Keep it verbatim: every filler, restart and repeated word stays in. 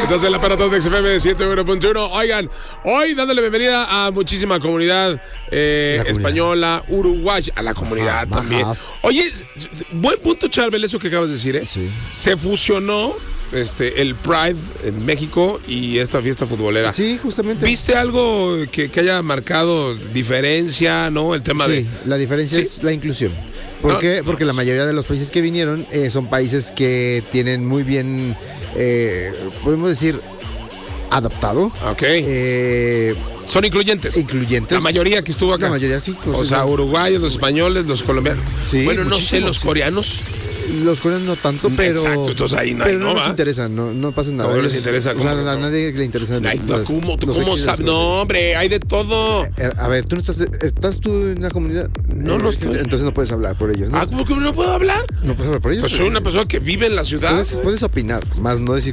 Entonces el aparato de X F M ciento uno punto uno. Oigan, hoy dándole bienvenida a muchísima comunidad, eh, comunidad. española, uruguaya, a la comunidad ajá, también. Ajá. Oye, buen punto, Charbel, eso que acabas de decir, ¿eh? Sí. Se fusionó este, el Pride en México y esta fiesta futbolera. Sí, justamente. ¿Viste algo que, que haya marcado diferencia, no? El tema sí, de... Sí, la diferencia ¿Sí? es la inclusión. ¿Por no, qué? No. Porque la mayoría de los países que vinieron eh, son países que tienen muy bien, eh, podemos decir, adaptado. Ok. Eh, son incluyentes. Incluyentes. La mayoría que estuvo acá. La mayoría sí. Pues, o sea, no. uruguayos, los españoles, los colombianos. Sí, bueno, no sé, los sí. coreanos. Los coreanos no tanto, pero... Exacto, entonces ahí no hay, pero no, no nos va. interesa, no, no pasa nada. No les interesa. O sea, a nadie le interesa. Ay, los, ¿Cómo, los ¿cómo sabes? No, hombre, hay de todo. Eh, a ver, ¿tú no estás, estás tú en la comunidad? No, no estoy. Entonces no puedes hablar por ellos, ¿no? Ah, ¿cómo que no puedo hablar? No puedes hablar por ellos. Pues soy una persona que vive en la ciudad. Puedes, puedes opinar, más no decir